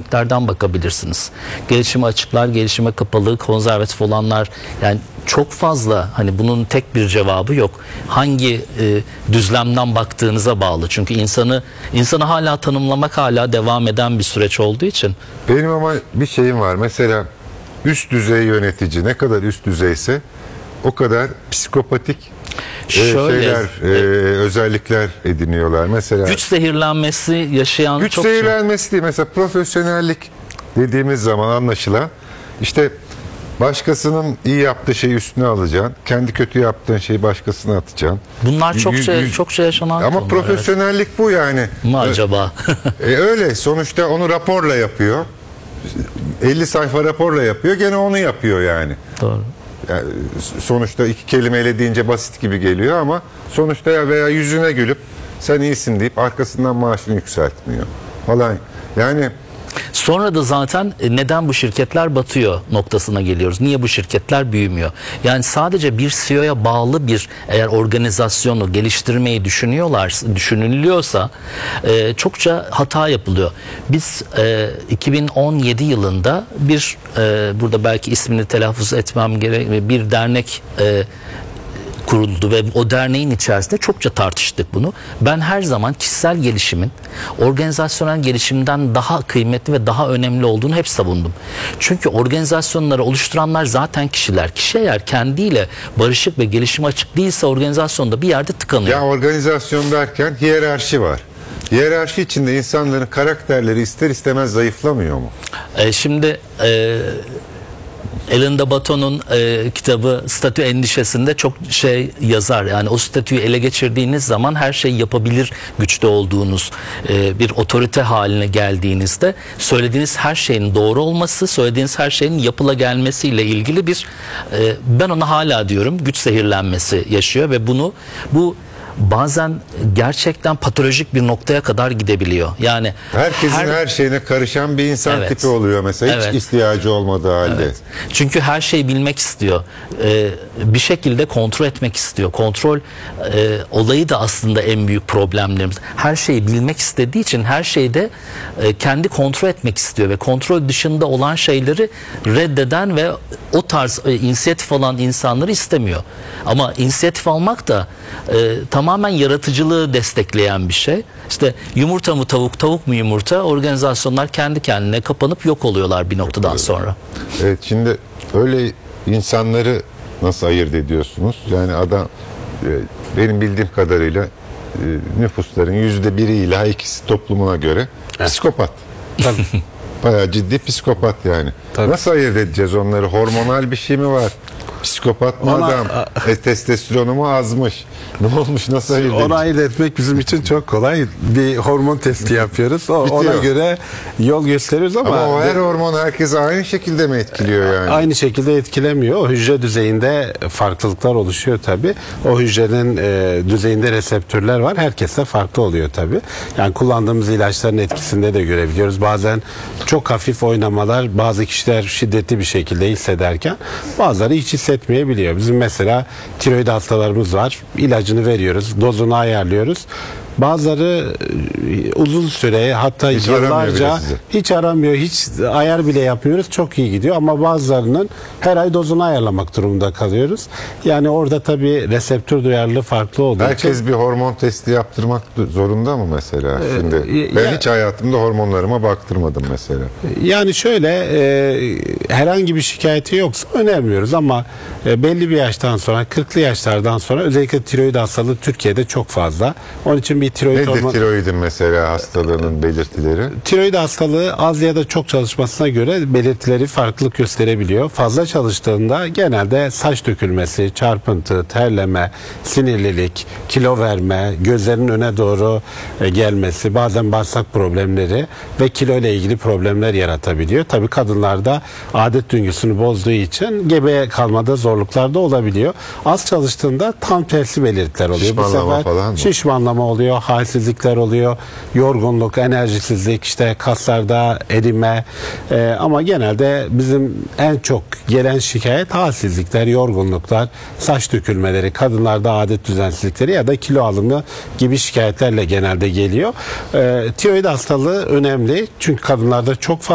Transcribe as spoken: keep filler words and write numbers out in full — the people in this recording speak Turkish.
seçeneklerden bakabilirsiniz. Gelişime açıklar, gelişime kapalı, konservatif olanlar, yani çok fazla, hani bunun tek bir cevabı yok. Hangi e, düzlemden baktığınıza bağlı. Çünkü insanı insanı hala tanımlamak hala devam eden bir süreç olduğu için. Benim ama bir şeyim var. Mesela üst düzey yönetici ne kadar üst düzeyse o kadar psikopatik e, Şöyle, şeyler, e, özellikler ediniyorlar. Mesela güç zehirlenmesi yaşayan güç çok zehirlenmesi değil. Mesela profesyonellik dediğimiz zaman anlaşılan işte başkasının iyi yaptığı şeyi üstüne alacaksın. Kendi kötü yaptığın şeyi başkasına atacaksın. Bunlar çok Yüz- şey, yüz- çok şey yaşanan Ama konular, profesyonellik bu yani. evet. mı acaba? E, öyle. Sonuçta onu raporla yapıyor. elli sayfa raporla yapıyor. Gene onu yapıyor yani. Doğru. Yani sonuçta iki kelimeyle deyince basit gibi geliyor ama sonuçta ya veya yüzüne gülüp sen iyisin deyip arkasından maaşını yükseltmiyor falan. Yani Sonra da zaten e, neden bu şirketler batıyor noktasına geliyoruz. Niye bu şirketler büyümüyor? Yani sadece bir C E O'ya bağlı bir eğer organizasyonu geliştirmeyi düşünüyorlar, düşünülüyorsa e, çokça hata yapılıyor. Biz e, iki bin on yedi yılında bir e, burada belki ismini telaffuz etmem gerek bir dernek e, kuruldu ve o derneğin içerisinde çokça tartıştık bunu. Ben her zaman kişisel gelişimin organizasyonel gelişimden daha kıymetli ve daha önemli olduğunu hep savundum. Çünkü organizasyonları oluşturanlar zaten kişiler. Kişi eğer kendiyle barışık ve gelişime açık değilse organizasyonda bir yerde tıkanıyor. ya organizasyon derken hiyerarşi var. Hiyerarşi içinde insanların karakterleri ister istemez zayıflamıyor mu? E, şimdi e, Alain de Botton'un e, kitabı Statü Endişesi'nde çok şey yazar. Yani o statüyü ele geçirdiğiniz zaman her şeyi yapabilir güçte olduğunuz e, bir otorite haline geldiğinizde söylediğiniz her şeyin doğru olması, söylediğiniz her şeyin yapıla gelmesiyle ilgili bir e, ben ona hala diyorum güç zehirlenmesi yaşıyor ve bunu bu bazen gerçekten patolojik bir noktaya kadar gidebiliyor. Yani Herkesin her, her- şeyine karışan bir insan Evet. tipi oluyor mesela. Hiç Evet. ihtiyacı olmadığı halde. Evet. Çünkü her şeyi bilmek istiyor. Ee, bir şekilde kontrol etmek istiyor. Kontrol e, olayı da aslında en büyük problemlerimiz. Her şeyi bilmek istediği için her şeyde e, kendi kontrol etmek istiyor ve kontrol dışında olan şeyleri reddeden ve o tarz e, inisiyatif alan insanları istemiyor. Ama inisiyatif almak da e, tamamen yaratıcılığı destekleyen bir şey. İşte yumurta mı tavuk, tavuk mu yumurta? Organizasyonlar kendi kendine kapanıp yok oluyorlar bir noktadan sonra. Evet, şimdi öyle insanları nasıl ayırt ediyorsunuz? Yani adam e, benim bildiğim kadarıyla e, nüfusların yüzde biri ile ikisi toplumuna göre psikopat. Tabii. Bayağı ciddi psikopat yani. Tabii. Nasıl ayırt edeceğiz onları? Hormonal bir şey mi var? Psikopat mı Ona- adam? E, testosteronu mu azmış? Ne olmuş? Nasıl ayırt edeceğiz? Onu ayırt etmek bizim için çok kolay. Bir hormon testi yapıyoruz. O, Bitiyor. ona göre yol gösteriyoruz ama, Ama o her de- hormon herkese aynı şekilde mi etkiliyor yani? aynı şekilde etkilemiyor. O hücre düzeyinde farklılıklar oluşuyor tabii. O hücrenin e, düzeyinde reseptörler var. Herkeste farklı oluyor tabii. Yani kullandığımız ilaçların etkisinde de görebiliyoruz. Bazen çok hafif oynamalar bazı kişiler şiddetli bir şekilde hissederken bazıları hiç hissetmeyebiliyor. Bizim mesela tiroid hastalarımız var. İlacını veriyoruz. Dozunu ayarlıyoruz. Bazıları e, uzun süre hatta Hiç aramıyor yıllarca bile sizi. hiç aramıyor. Hiç ayar bile yapmıyoruz. Çok iyi gidiyor ama bazılarının her ay dozunu ayarlamak durumunda kalıyoruz. Yani orada tabii reseptör duyarlılığı farklı olduğu için Herkes bir hormon testi yaptırmak zorunda mı mesela? Şimdi e, ben ya- hiç hayatımda hormonlarıma baktırmadım mesela. yani şöyle e, herhangi bir şikayeti yoksa önermiyoruz ama e, belli bir yaştan sonra kırklı yaşlardan sonra özellikle tiroid hastalığı Türkiye'de çok fazla. Onun için bir tiroid Nedir hormon tiroidin mesela hastalığının belirtileri? Tiroid hastalığı az ya da çok çalışmasına göre belirtileri farklılık gösterebiliyor. Fazla çalıştığında genelde saç dökülmesi, çarpıntı, terleme, sinirlilik, kilo verme, gözlerin öne doğru e, gelmesi, bazen bağırsak problemleri ve kilo ile ilgili problemler yaratabiliyor. Tabii kadınlarda adet döngüsünü bozduğu için gebe kalmada zorluklar da olabiliyor. Az çalıştığında tam tersi belirtiler oluyor. Şişmanlama Bu sefer falan mı? şişmanlama oluyor, halsizlikler oluyor, yorgunluk, enerjisizlik, işte kaslarda erime. Ee, ama genelde bizim en çok gelen şikayet halsizlikler, yorgunluklar, saç dökülmeleri, kadınlarda adet düzensizlikleri ya da kilo alımı gibi şikayetlerle genelde geliyor. Ee, tiroid hastalığı önemli çünkü kadınlarda çok fazla